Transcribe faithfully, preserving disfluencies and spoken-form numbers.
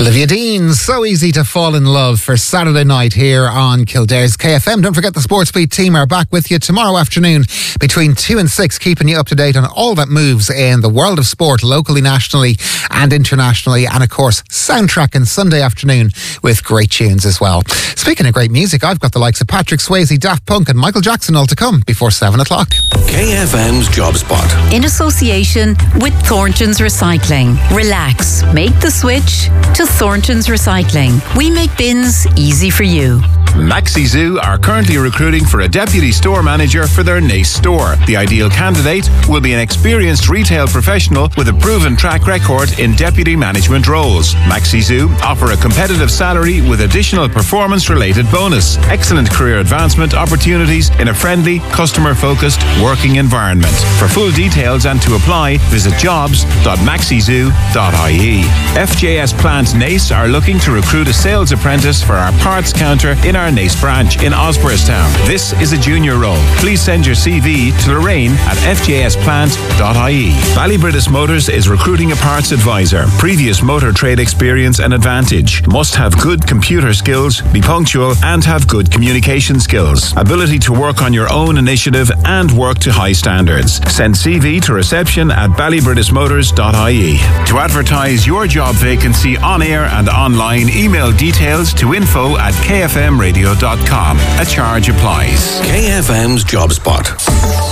Olivia Dean, so easy to fall in love for Saturday night here on Kildare's K F M. Don't forget the Sportsbeat team are back with you tomorrow afternoon between two and six, keeping you up to date on all that moves in the world of sport, locally, nationally and internationally. And of course, soundtracking Sunday afternoon with great tunes as well. Speaking of great music, I've got the likes of Patrick Swayze, Daft Punk and Michael Jackson all to come before seven o'clock. K F M's Job Spot. In association with Thornton's Recycling. Relax. Make the switch to Thornton's Recycling. We make bins easy for you. Maxi Zoo are currently recruiting for a deputy store manager for their Nace store. The ideal candidate will be an experienced retail professional with a proven track record in deputy management roles. Maxi Zoo offer a competitive salary with additional performance-related bonus, excellent career advancement opportunities in a friendly, customer-focused working environment. For full details and to apply, visit jobs dot maxi zoo dot I E. F J S Plant Nace are looking to recruit a sales apprentice for our parts counter in our Nace branch in Osborstown. This is a junior role. Please send your C V to Lorraine at f j s plant dot I E. Ballybritis Motors is recruiting a parts advisor. Previous motor trade experience and advantage. Must have good computer skills, be punctual and have good communication skills. Ability to work on your own initiative and work to high standards. Send C V to reception at ballybritis motors dot I E. To advertise your job vacancy on air and online, email details to info at k f m radio dot com. A charge applies. K F M's Job Spot.